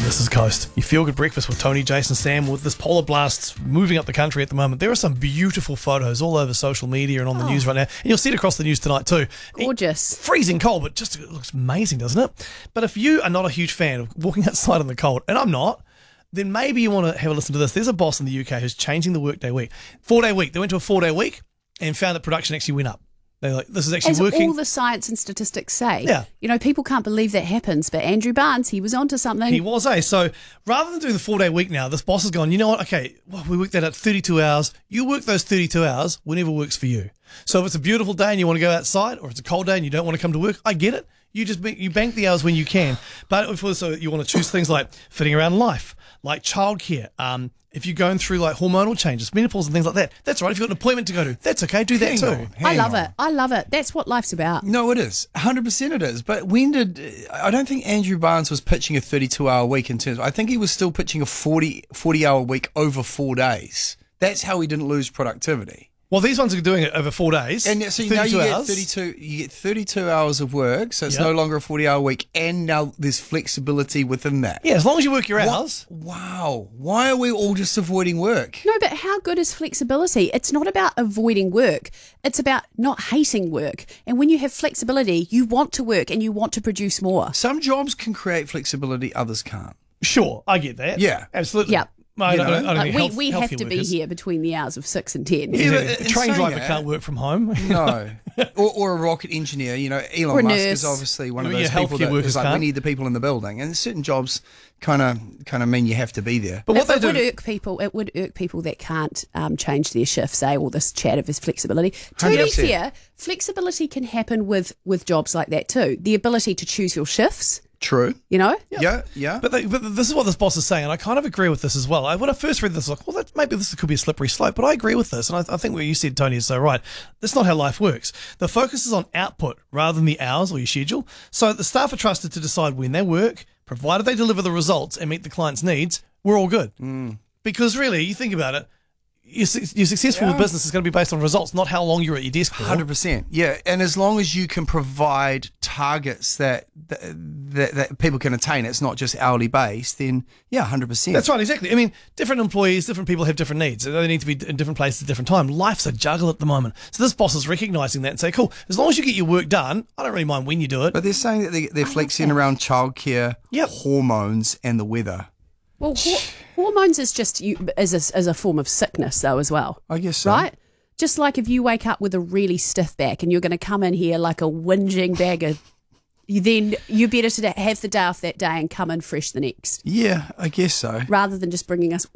This is Coast. You feel good breakfast with Tony, Jason, Sam. With this polar blast moving up the country at the moment, there are some beautiful photos all over social media and on the news right now. And you'll see it across the news tonight too. Gorgeous. Freezing cold, but just it looks amazing, doesn't it? But if you are not a huge fan of walking outside in the cold, and I'm not, then maybe you want to have a listen to this. There's a boss in the UK who's changing the workday week. 4-day week. They went to a 4-day week and found that production actually went up. They're like, this is actually As working. all the science and statistics say. Yeah. You know, people can't believe that happens, but Andrew Barnes, he was onto something. He was, So rather than doing the 4-day week now, this boss has gone, you know what? Okay, well, we worked that at 32 hours. You work those 32 hours whenever works for you. So if it's a beautiful day and you want to go outside, or it's a cold day and you don't want to come to work, I get it. You just you bank the hours when you can. But if also you want to choose things like fitting around life, like childcare, if you're going through like hormonal changes, menopause and things like that, that's right. If you've got an appointment to go to, that's okay. Do that too. I love it. I love it. That's what life's about. No, it is. 100% it is. But I don't think Andrew Barnes was pitching a 32-hour week in terms of, I think he was still pitching a 40-hour week over 4 days. That's how he didn't lose productivity. Well, these ones are doing it over 4 days. And so now you hours. get 32 hours of work, so it's Yep. no longer a 40-hour week, and now there's flexibility within that. Yeah, as long as you work your hours. Wow. Why are we all just avoiding work? No, but how good is flexibility? It's not about avoiding work. It's about not hating work. And when you have flexibility, you want to work and you want to produce more. Some jobs can create flexibility, others can't. Sure, I get that. Yeah. Absolutely. Yeah. I don't Like think we have healthy to be workers. here between the hours of 6 and 10. Yeah, but A in train saying driver that- can't work from home. No. or a rocket engineer. You know, Or a Elon Musk is nurse. obviously one of Yeah, those people healthcare that workers is like, we can't. need the people in the building. And certain jobs kind of mean you have to be there. But what they It would do, irk people. It would irk people that can't change their shift. Say all this chat of his flexibility. To be 100%. fair, flexibility can happen with jobs like that too. The ability to choose your shifts. True. You know. Yeah. but this is what this boss is saying, and I kind of agree with this as well. When I first read this, I was like, well, maybe this could be a slippery slope, but I agree with this, and I think what you said, Tony, is so right. That's not how life works. The focus is on output rather than the hours or your schedule. So the staff are trusted to decide when they work, provided they deliver the results and meet the client's needs, we're all good. Because really, you think about it, your successful business is going to be based on results, not how long you're at your desk for. 100%. Yeah. And as long as you can provide targets that people can attain, it's not just hourly based, then 100%. That's right, exactly. I mean, different employees, different people have different needs. They need to be in different places at different time. Life's a juggle at the moment. So this boss is recognising that and say, cool, as long as you get your work done, I don't really mind when you do it. But they're saying that they're flexing around childcare, Yep. hormones, and the weather. Well, hormones is just as a form of sickness, though, as well. I guess so. Right? Just like if you wake up with a really stiff back and you're going to come in here like a whinging bag of, then you're better to have the day off that day and come in fresh the next, Yeah, I guess so. rather than just bringing us